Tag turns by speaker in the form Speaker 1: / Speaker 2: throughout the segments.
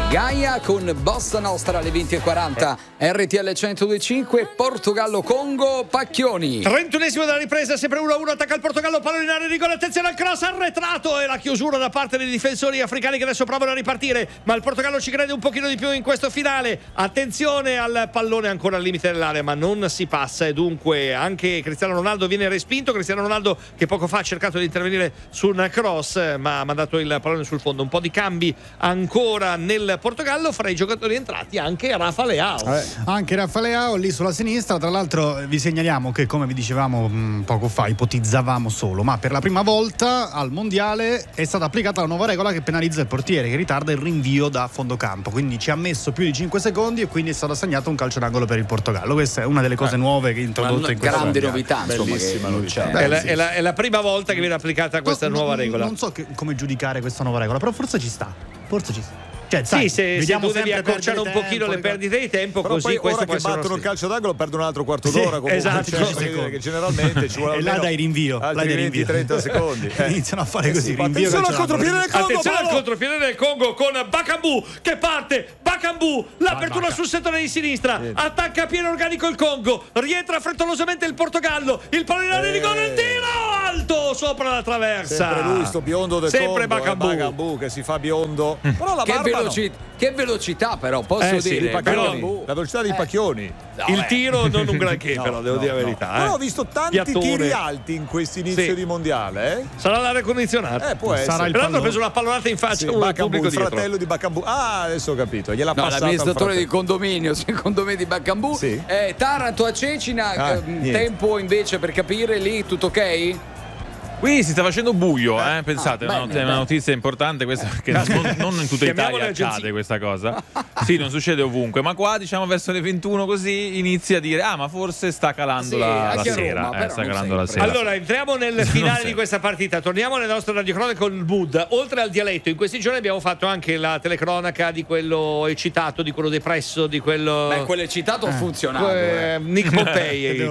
Speaker 1: Gaia con Bossa Nostra alle 20:40, RTL 102.5, Portogallo-Congo, Pacchioni.
Speaker 2: 31esimo della ripresa, sempre 1-1, attacca il Portogallo, pallone in area, rigore, attenzione al cross arretrato e la chiusura da parte dei difensori africani che adesso provano a ripartire, ma il Portogallo ci crede un pochino di più in questo finale. Attenzione al pallone ancora al limite dell'area, ma non si passa, e dunque anche Cristiano Ronaldo viene respinto. Cristiano Ronaldo che poco fa ha cercato di intervenire su un cross, ma ha mandato il pallone sul fondo. Un po' di cambi ancora nel Portogallo, fra i giocatori entrati anche Rafa Leao.
Speaker 3: Anche Rafa Leao lì sulla sinistra. Tra l'altro vi segnaliamo che, come vi dicevamo poco fa, ipotizzavamo solo, ma per la prima volta al mondiale è stata applicata la nuova regola che penalizza il portiere, che ritarda il rinvio da fondo campo, quindi ci ha messo più di 5 secondi e quindi è stato assegnato un calcio d'angolo per il Portogallo. Questa è una delle cose nuove che introdotte in questo
Speaker 1: grande
Speaker 3: mondiale.
Speaker 1: novità, insomma,
Speaker 2: bellissima
Speaker 1: novità.
Speaker 2: È la prima volta che viene applicata questa nuova regola.
Speaker 3: Non so come giudicare questa nuova regola, però forse ci sta. Cioè,
Speaker 2: sì, se tu devi accorciare un pochino le perdite di tempo,
Speaker 4: però
Speaker 2: così
Speaker 4: poi
Speaker 2: questo
Speaker 4: ora che battono il calcio d'angolo perdono un altro quarto d'ora, comunque,
Speaker 2: esatto,
Speaker 4: che generalmente ci vuole
Speaker 3: e là dai rinvio,
Speaker 4: altri 20-30 secondi.
Speaker 3: Iniziano a fare così, rinvio.
Speaker 4: Attenzione al contropiede del Congo,
Speaker 2: attenzione al contropiede del Congo con Bakambu che parte. Bakambu, l'apertura sul settore di sinistra, attacca a pieno organico il Congo, rientra frettolosamente il Portogallo, il pallone in area di gol, il tiro alto sopra la traversa.
Speaker 4: Sempre lui, sto biondo del
Speaker 2: sempre
Speaker 4: Congo,
Speaker 2: Bakambu
Speaker 4: che si fa biondo. Però la barba
Speaker 1: che velocità, però posso dire,
Speaker 4: la velocità dei Pacchioni.
Speaker 2: Il tiro non un granché, però devo dire la verità.
Speaker 4: Però ho visto tanti tiri alti in questo inizio di mondiale.
Speaker 2: Sarà l'aria condizionata.
Speaker 4: Può essere.
Speaker 2: Però ha preso una pallonata in faccia un pubblico
Speaker 4: il fratello di Bakambu. Ah, adesso ho capito. Gliel'ha passato
Speaker 1: l'amministratore di condominio, secondo me, di Bakambu.
Speaker 4: Sì.
Speaker 1: Taranto a Cecina, tempo invece per capire lì, tutto ok?
Speaker 5: Qui si sta facendo buio, pensate, è una notizia importante questa, perché non in tutta Italia accade questa cosa. Sì, non succede ovunque, ma qua diciamo verso le 21 così inizia a dire ma forse sta calando la sera.
Speaker 1: Roma,
Speaker 5: sta calando la sera.
Speaker 2: Allora entriamo nel finale di questa partita, torniamo nelle nostre radiocronache con il mood. Oltre al dialetto, in questi giorni abbiamo fatto anche la telecronaca di quello eccitato, di quello depresso, di quello...
Speaker 1: quello eccitato ha funzionato.
Speaker 2: Nick Pompei,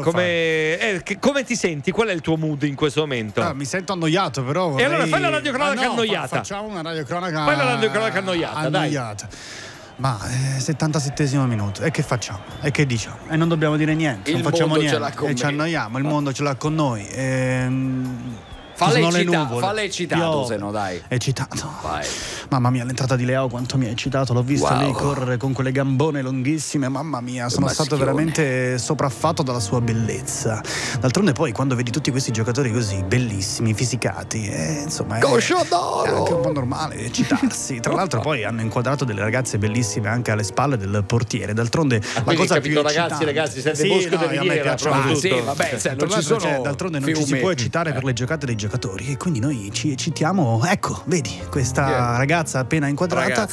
Speaker 2: come ti senti? Qual è il tuo mood in questo momento?
Speaker 3: Mi sento annoiato, però vorrei...
Speaker 2: E allora fai la radiocronaca annoiata.
Speaker 3: Facciamo una radiocronaca.
Speaker 2: Fai la radiocronaca annoiata, dai.
Speaker 3: Ma 77esimo minuto, e che facciamo? E che diciamo? E non dobbiamo dire niente,
Speaker 1: il
Speaker 3: non facciamo
Speaker 1: mondo
Speaker 3: niente
Speaker 1: ce l'ha con
Speaker 3: e ci annoiamo, il mondo ce l'ha con noi.
Speaker 1: Falle eccitato, se no, dai.
Speaker 3: Eccitato.
Speaker 1: Vai.
Speaker 3: Mamma mia, l'entrata di Leao quanto mi ha eccitato. L'ho visto lì correre con quelle gambone lunghissime. Mamma mia, sono stato veramente sopraffatto dalla sua bellezza. D'altronde poi quando vedi tutti questi giocatori così bellissimi, fisicati, insomma, è anche un po' normale eccitarsi. Tra l'altro poi hanno inquadrato delle ragazze bellissime anche alle spalle del portiere. D'altronde la cosa più
Speaker 2: ragazzi, siete Bosco de Riviera.
Speaker 1: Non ci sono,
Speaker 3: d'altronde non ci si può eccitare per le giocate dei giocatori, e quindi noi ci eccitiamo. Ecco, vedi questa ragazza appena inquadrata.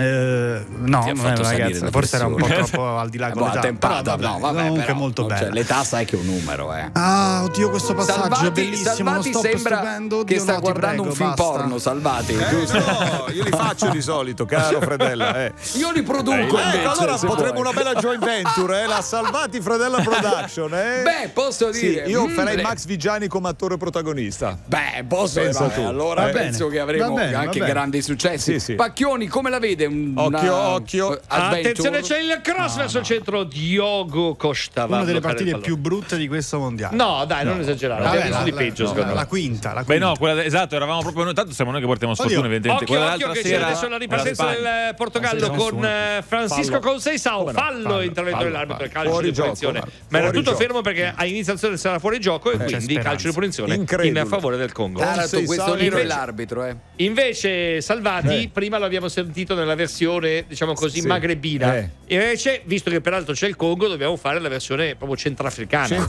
Speaker 3: No, non è una ragazza, forse era un po' troppo al di là con l'età.
Speaker 1: Tempata,
Speaker 3: comunque molto bella.
Speaker 1: Cioè, l'età sai che è un numero,
Speaker 3: oddio, questo passaggio è bellissimo.
Speaker 1: Salvati
Speaker 3: uno
Speaker 1: sembra
Speaker 3: stupendo.
Speaker 1: che sta guardando un film porno. Salvati, giusto?
Speaker 4: No, io li faccio di solito, caro Fredella.
Speaker 1: Io li produco invece,
Speaker 4: allora potremmo una bella joint venture, la Salvati Fredella Production.
Speaker 1: Beh, posso dire,
Speaker 4: io farei Max Vigiani come attore protagonista.
Speaker 1: Beh, posso dire, allora penso che avremo anche grandi successi.
Speaker 4: Sì.
Speaker 1: Pacchioni, come la vede?
Speaker 4: Occhio.
Speaker 2: Attenzione, c'è il cross verso il centro. Diogo Costa.
Speaker 3: Una delle partite più brutte di questo mondiale.
Speaker 2: No, dai, non esagerare. Abbiamo visto di peggio, secondo me.
Speaker 3: La quinta.
Speaker 5: Beh, no, esatto, eravamo proprio noi. Tanto siamo noi che portiamo sfortuna, evidentemente.
Speaker 2: Occhio che c'è adesso la ripartenza del Portogallo con Francisco Conceição. Fallo, intervento dell'arbitro, calcio di punizione. Ma era tutto fermo perché a iniziazione sarà fuori gioco e quindi calcio di punizione in favore del Congo.
Speaker 1: Questo lì è l'arbitro,
Speaker 2: Invece Salvati prima l'abbiamo sentito nella versione, diciamo così, magrebina. E invece, visto che peraltro c'è il Congo, dobbiamo fare la versione proprio centrafricana.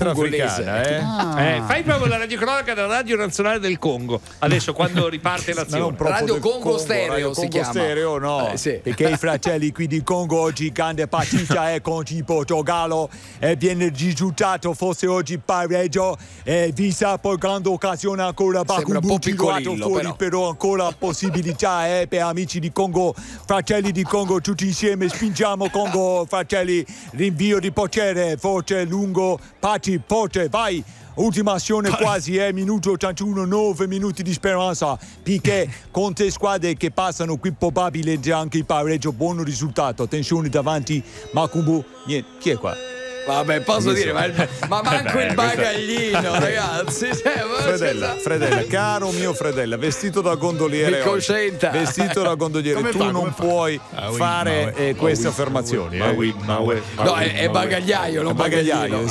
Speaker 2: Fai proprio la radiocronaca della Radio Nazionale del Congo. Adesso quando riparte l'azione.
Speaker 1: Radio Congo Stereo si chiama.
Speaker 4: Stereo, no. Perché i fratelli qui di Congo oggi grande partita contro il Portogallo e viene risultato forse oggi pareggio e vista poi grande occasione ancora
Speaker 1: Sembra un po'
Speaker 4: Bakubu tirato
Speaker 1: piccolillo,
Speaker 4: fuori, però ancora possibilità per amici di Congo, fratelli di Congo, tutti insieme spingiamo Congo, fratelli, rinvio di potere, forte, lungo, Pati, forte, vai! Ultima azione quasi, minuto 81, 9 minuti di speranza. Piqué, Conte, squadre che passano, qui probabile già anche il pareggio, buon risultato. Attenzione davanti, Bakubu, niente, chi è qua?
Speaker 1: Vabbè, posso dire, ma manco il bagaglino, ragazzi.
Speaker 4: Fredella, caro mio Fredella, vestito da gondoliere. Vestito da gondoliere, tu non puoi fare queste affermazioni.
Speaker 1: No, è bagagliaio, non bagagliaio.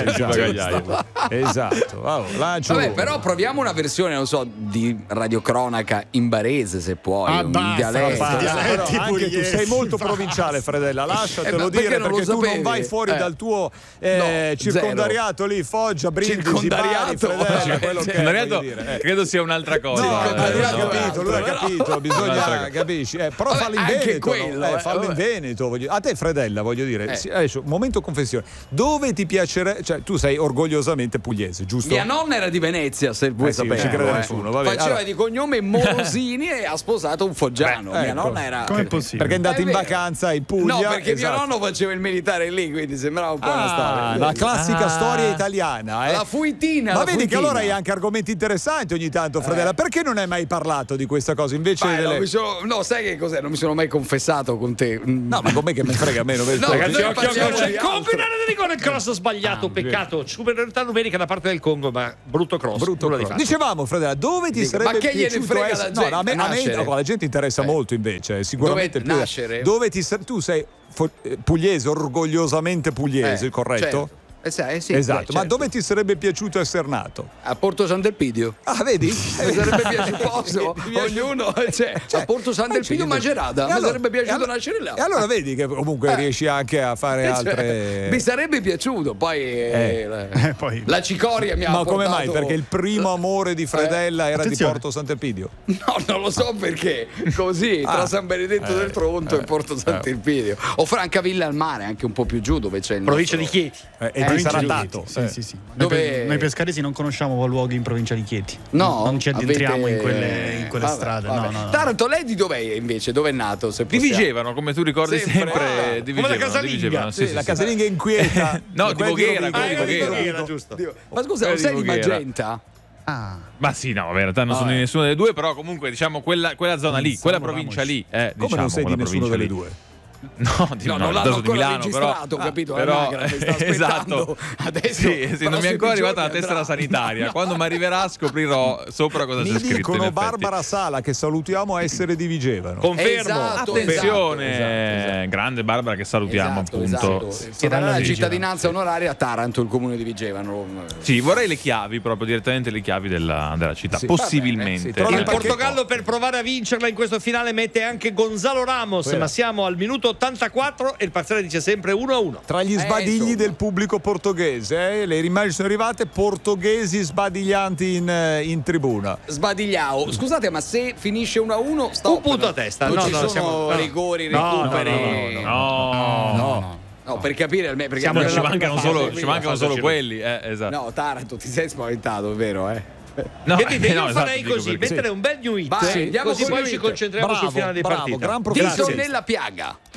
Speaker 4: Esatto.
Speaker 1: Vabbè, però proviamo una versione, non so, di radiocronaca in barese, se puoi. Un dialetto.
Speaker 4: Anche tu sei molto provinciale, Fredella, lasciatelo dire, perché tu non vai fuori dal tuo circondariato lì, Foggia, Brindisi, Bari,
Speaker 5: Circondariato credo sia un'altra cosa.
Speaker 4: Lui ha capito, bisogna, capisci? Però fallo in Veneto, fallo in Veneto. A te, Fredella, voglio dire, adesso, momento confessione, dove ti piacerebbe, cioè tu sei orgogliosamente pugliese, giusto?
Speaker 1: Mia nonna era di Venezia, se vuoi sapere.
Speaker 4: Non ci crede nessuno, vabbè.
Speaker 1: Faceva di cognome Morosini e ha sposato un foggiano. Mia nonna era...
Speaker 3: Com'è possibile?
Speaker 4: Perché è andata in vacanza in Puglia.
Speaker 1: No, perché mio nonno faceva il militare lì, quindi sembrava un po' una storia.
Speaker 4: La classica storia italiana,
Speaker 1: La fuitina.
Speaker 4: Ma vedi che allora hai anche argomenti interessanti ogni tanto, Fredella. Perché non hai mai parlato di questa cosa? Invece
Speaker 1: no, sai che cos'è? Non mi sono mai confessato con te.
Speaker 4: No, ma com'è che me frega meno?
Speaker 2: Ragazzi, combinare di rigore, il cross sbagliato, peccato. Superiorità numerica da parte del Congo, ma brutto cross.
Speaker 4: Dicevamo, Fredella, dove ti sarebbe
Speaker 1: piaciuto? Ma che gliene frega la gente?
Speaker 4: No, a me la gente interessa molto invece, sicuramente.
Speaker 1: Dove nascere?
Speaker 4: Tu sei pugliese, orgogliosamente pugliese, corretto?
Speaker 1: Sì,
Speaker 4: esatto, ma dove ti sarebbe piaciuto essere nato?
Speaker 1: A Porto Sant'Elpidio.
Speaker 4: Vedi?
Speaker 1: Mi sarebbe piaciuto ognuno, a Porto Sant'Elpidio Macerata. Mi sarebbe piaciuto nascere là.
Speaker 4: E allora vedi che comunque riesci anche a fare altre.
Speaker 1: Mi sarebbe piaciuto, poi la cicoria mi ha portato.
Speaker 4: Ma come mai? Perché il primo amore di Fredella era di Porto Sant'Elpidio?
Speaker 1: No, non lo so perché. Così, tra San Benedetto del Tronto e Porto Sant'Elpidio. O Francavilla al mare, anche un po' più giù, dove c'è il
Speaker 2: provincia di Chieti.
Speaker 4: Sarà andato.
Speaker 3: Sì. Noi pescaresi non conosciamo luoghi in provincia di Chieti.
Speaker 1: No,
Speaker 3: non ci addentriamo in quelle strade. No.
Speaker 1: Taranto, lei di dov'è invece? Dove è nato?
Speaker 5: Di Vigevano, come tu ricordi sempre. Di
Speaker 2: come la casalinga.
Speaker 4: La casalinga inquieta.
Speaker 5: No, di Voghera.
Speaker 2: Giusto.
Speaker 1: Ma scusa, non sei di Magenta?
Speaker 5: Ma sì, no, in realtà non sono di nessuna delle due, però comunque diciamo quella zona lì, quella provincia lì.
Speaker 4: Come non sei di nessuna delle due?
Speaker 5: No,
Speaker 1: non l'hanno ancora registrato, capito?
Speaker 5: Però,
Speaker 1: mi sta aspettando. Adesso
Speaker 5: non mi è ancora arrivata la tessera sanitaria. Quando mi arriverà scoprirò sopra cosa c'è scritto.
Speaker 4: Mi dicono Barbara Sala, che salutiamo, essere di Vigevano.
Speaker 2: Confermo.
Speaker 5: Attenzione, grande Barbara che salutiamo, appunto.
Speaker 1: Che darà la cittadinanza onoraria a Taranto, il comune di Vigevano.
Speaker 5: Sì, vorrei le chiavi, proprio direttamente le chiavi della città, possibilmente.
Speaker 2: Il Portogallo, per provare a vincerla in questo finale, mette anche Gonzalo Ramos, ma siamo al minuto 84 e il parziale dice sempre 1-1.
Speaker 4: Tra gli sbadigli del pubblico portoghese, le immagini sono arrivate, portoghesi sbadiglianti in tribuna.
Speaker 1: Sbadigliao. Scusate, ma se finisce 1-1 stop,
Speaker 2: un punto a testa.
Speaker 1: Non ci sono rigori, recuperi. No, per capire perché
Speaker 5: ci mancano solo quelli, esatto.
Speaker 1: No, Taranto, ti sei spaventato, vero,
Speaker 2: No, io farei così, mettere un bel new hit, così poi ci concentriamo sul finale dei partiti.
Speaker 1: Dito nella piaga.